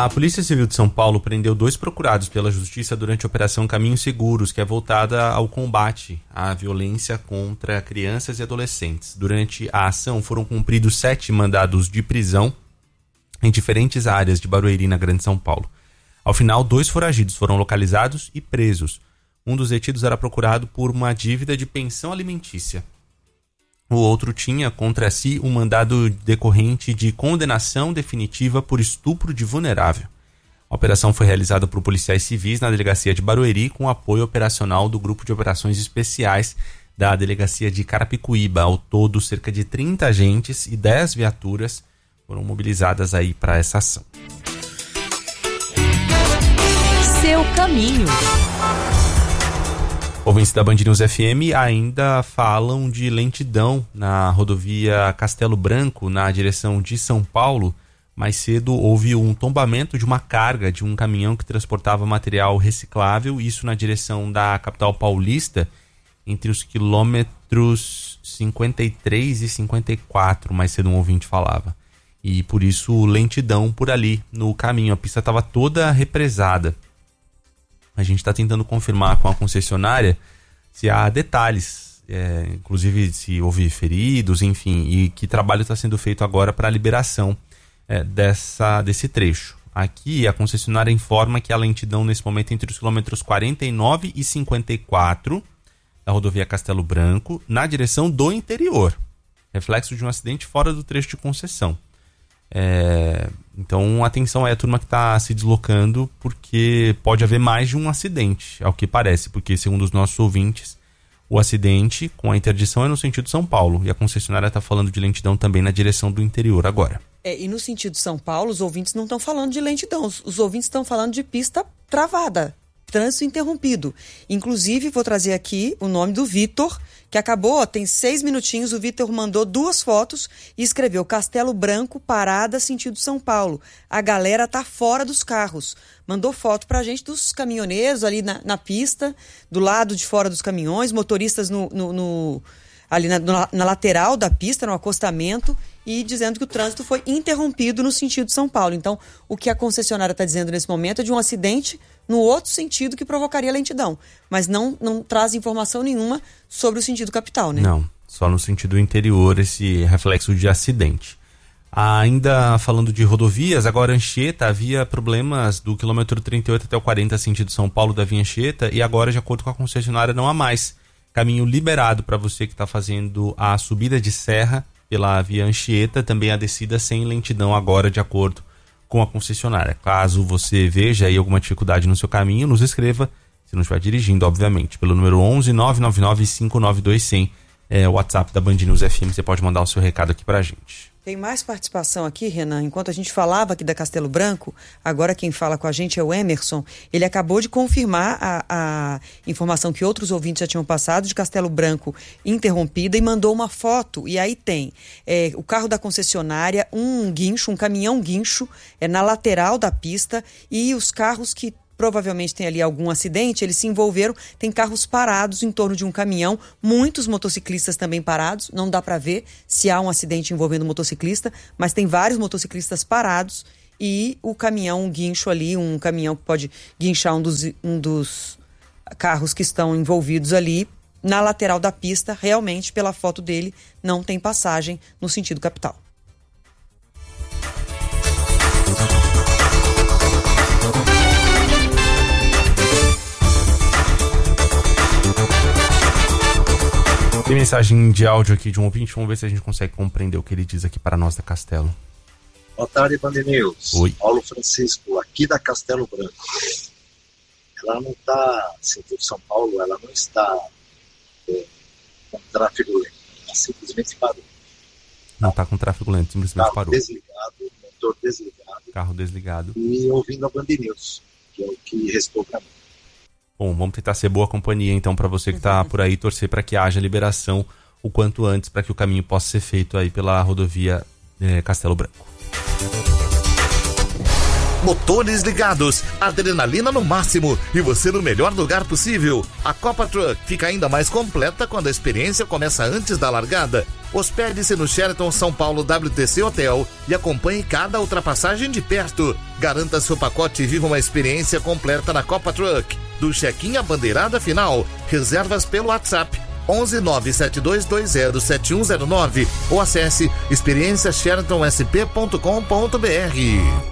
A Polícia Civil de São Paulo prendeu 2 procurados pela Justiça durante a Operação Caminhos Seguros, que é voltada ao combate à violência contra crianças e adolescentes. Durante a ação foram cumpridos 7 mandados de prisão em diferentes áreas de Barueri, na Grande São Paulo. Ao final, 2 foragidos foram localizados e presos. Um dos detidos era procurado por uma dívida de pensão alimentícia. O outro tinha contra si um mandado decorrente de condenação definitiva por estupro de vulnerável. A operação foi realizada por policiais civis na delegacia de Barueri com apoio operacional do Grupo de Operações Especiais da delegacia de Carapicuíba. Ao todo, cerca de 30 agentes e 10 viaturas foram mobilizadas aí para essa ação. Seu caminho. Ouvintes da Band News FM ainda falam de lentidão na rodovia Castelo Branco, na direção de São Paulo. Mais cedo houve um tombamento de uma carga de um caminhão que transportava material reciclável, isso na direção da capital paulista, entre os quilômetros 53 e 54, mais cedo um ouvinte falava. E por isso lentidão por ali no caminho, a pista estava toda represada. A gente está tentando confirmar com a concessionária se há detalhes, inclusive se houve feridos, enfim, e que trabalho está sendo feito agora para a liberação desse trecho. Aqui a concessionária informa que a lentidão nesse momento entre os quilômetros 49 e 54 da rodovia Castelo Branco, na direção do interior, reflexo de um acidente fora do trecho de concessão. Então atenção aí a turma que está se deslocando, porque pode haver mais de um acidente, ao que parece, porque segundo os nossos ouvintes, o acidente com a interdição é no sentido São Paulo, e a concessionária está falando de lentidão também na direção do interior agora. E no sentido São Paulo, os ouvintes não estão falando de lentidão, os ouvintes estão falando de pista travada, trânsito interrompido. Inclusive, vou trazer aqui o nome do Vitor, que acabou, tem 6 minutinhos, o Vitor mandou 2 fotos e escreveu: Castelo Branco, parada, sentido São Paulo. A galera tá fora dos carros. Mandou foto pra gente dos caminhoneiros ali na pista, do lado de fora dos caminhões, motoristas ali na lateral da pista, no acostamento, e dizendo que o trânsito foi interrompido no sentido São Paulo. Então, o que a concessionária está dizendo nesse momento é de um acidente no outro sentido que provocaria lentidão, mas não traz informação nenhuma sobre o sentido capital, né? Não, só no sentido interior esse reflexo de acidente. Ainda falando de rodovias, agora Anchieta, havia problemas do quilômetro 38 até o 40 sentido São Paulo da via Anchieta, e agora, de acordo com a concessionária, não há mais caminho liberado para você que está fazendo a subida de serra pela via Anchieta, também a descida sem lentidão agora, de acordo com a concessionária. Caso você veja aí alguma dificuldade no seu caminho, nos escreva, se não estiver dirigindo, obviamente, pelo número 11 999 592 100, o WhatsApp da Band News FM, você pode mandar o seu recado aqui pra gente. Tem mais participação aqui, Renan. Enquanto a gente falava aqui da Castelo Branco, agora quem fala com a gente é o Emerson. Ele acabou de confirmar a informação que outros ouvintes já tinham passado de Castelo Branco interrompida, e mandou uma foto. E aí tem o carro da concessionária, um caminhão guincho, na lateral da pista, e os carros que provavelmente tem ali algum acidente, eles se envolveram, tem carros parados em torno de um caminhão, muitos motociclistas também parados, não dá para ver se há um acidente envolvendo motociclista, mas tem vários motociclistas parados, e o caminhão, um guincho ali, um caminhão que pode guinchar um dos carros que estão envolvidos ali, na lateral da pista, realmente, pela foto dele, não tem passagem no sentido capital. Tem mensagem de áudio aqui de um ouvinte, vamos ver se a gente consegue compreender o que ele diz aqui para nós da Castelo. Boa tarde, Band News. Oi. Paulo Francisco, aqui da Castelo Branco. Ela não está, sentido São Paulo, ela não está com tráfego lento, ela simplesmente parou. Não está com tráfego lento, simplesmente carro parou. Desligado, motor desligado. Carro desligado. E ouvindo a Band News, que é o que restou para mim. Bom, vamos tentar ser boa companhia então para você que está por aí, torcer para que haja liberação o quanto antes, para que o caminho possa ser feito aí pela rodovia Castelo Branco. Motores ligados, adrenalina no máximo e você no melhor lugar possível. A Copa Truck fica ainda mais completa quando a experiência começa antes da largada. Hospede-se no Sheraton São Paulo WTC Hotel e acompanhe cada ultrapassagem de perto. Garanta seu pacote e viva uma experiência completa na Copa Truck. Do check-in à bandeirada final. Reservas pelo WhatsApp 11972207109 ou acesse experienciasheratonsp.com.br.